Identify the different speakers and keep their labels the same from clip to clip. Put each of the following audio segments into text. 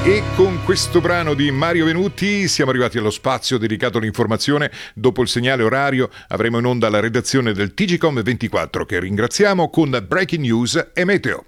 Speaker 1: E con questo brano di Mario Venuti siamo arrivati allo spazio dedicato all'informazione. Dopo il segnale orario avremo in onda la redazione del TGcom 24, che ringraziamo, con breaking news e meteo.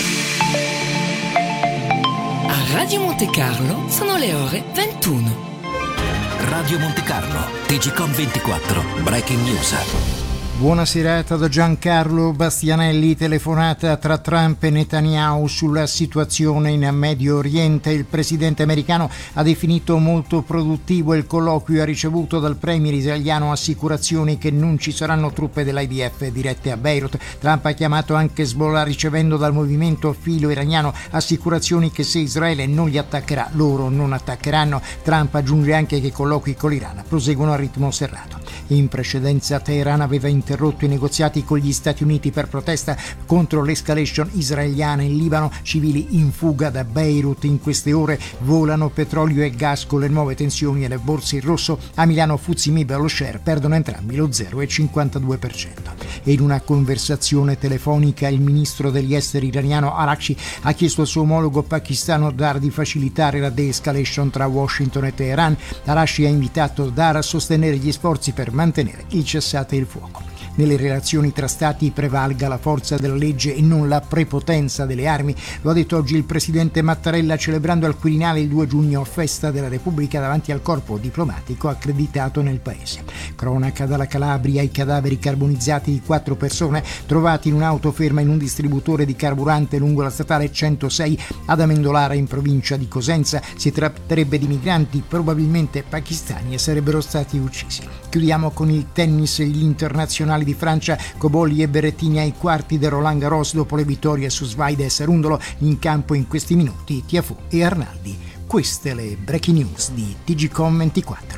Speaker 2: A Radio Monte Carlo sono le ore 21.
Speaker 3: Radio Monte Carlo, TGcom 24, breaking news.
Speaker 4: Buona serata da Giancarlo Bastianelli. Telefonata tra Trump e Netanyahu sulla situazione in Medio Oriente. Il presidente americano ha definito molto produttivo il colloquio. Ha ricevuto dal premier israeliano assicurazioni che non ci saranno truppe dell'IDF dirette a Beirut. Trump ha chiamato anche Hezbollah, ricevendo dal movimento filo iraniano assicurazioni che se Israele non li attaccherà, loro non attaccheranno. Trump aggiunge anche che i colloqui con l'Iran proseguono a ritmo serrato. In precedenza Teheran aveva interrotto i negoziati con gli Stati Uniti per protesta contro l'escalation israeliana in Libano. Civili in fuga da Beirut. In queste ore volano petrolio e gas con le nuove tensioni e le borse in rosso. A Milano FTSE MIB e lo share perdono entrambi lo 0,52%. E in una conversazione telefonica il ministro degli esteri iraniano Araghchi ha chiesto al suo omologo pakistano Dar di facilitare la de-escalation tra Washington e Teheran. Araghchi ha invitato Dar a sostenere gli sforzi per mantenere il cessate il fuoco. Nelle relazioni tra stati prevalga la forza della legge e non la prepotenza delle armi. Lo ha detto oggi il presidente Mattarella celebrando al Quirinale il 2 giugno, festa della Repubblica, davanti al corpo diplomatico accreditato nel paese. Cronaca dalla Calabria: i cadaveri carbonizzati di 4 persone trovati in un'auto ferma in un distributore di carburante lungo la statale 106 ad Amendolara in provincia di Cosenza. Si tratterebbe di migranti probabilmente pakistani e sarebbero stati uccisi. Chiudiamo con il tennis. Gli internazionali di Francia Cobolli e Berrettini ai quarti del Roland Garros dopo le vittorie su Svaide e Serundolo. In campo in questi minuti Tiafoe e Arnaldi. Queste le breaking news di TGcom 24.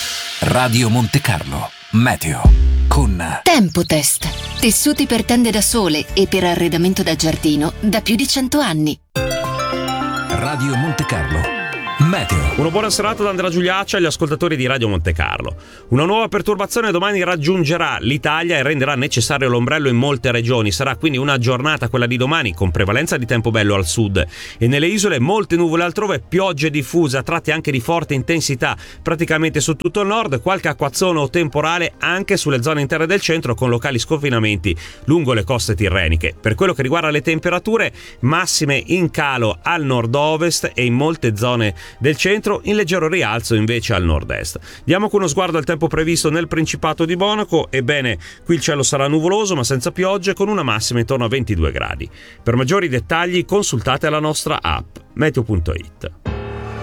Speaker 3: Radio Monte Carlo, meteo con
Speaker 2: Tempotest. Tessuti per tende da sole e per arredamento da giardino da più di 100 anni.
Speaker 3: Radio Monte Carlo, meteo.
Speaker 5: Una buona serata da Andrea Giuliaccia agli ascoltatori di Radio Monte Carlo. Una nuova perturbazione domani raggiungerà l'Italia e renderà necessario l'ombrello in molte regioni. Sarà quindi una giornata, quella di domani, con prevalenza di tempo bello al sud e nelle isole molte nuvole altrove, piogge diffuse a tratti anche di forte intensità praticamente su tutto il nord, qualche acquazzone o temporale anche sulle zone interne del centro con locali sconfinamenti lungo le coste tirreniche. Per quello che riguarda le temperature, massime in calo al nord-ovest e in molte zone del centro, in leggero rialzo invece al nord-est. Diamo con uno sguardo al tempo previsto nel Principato di Monaco. Ebbene, qui il cielo sarà nuvoloso ma senza piogge, con una massima intorno a 22 gradi. Per maggiori dettagli consultate la nostra app meteo.it.